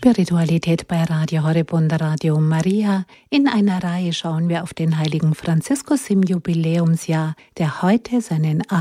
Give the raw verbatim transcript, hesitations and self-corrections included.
Spiritualität bei Radio Horeb und Radio Maria. In einer Reihe schauen wir auf den heiligen Franziskus im Jubiläumsjahr, der heute seinen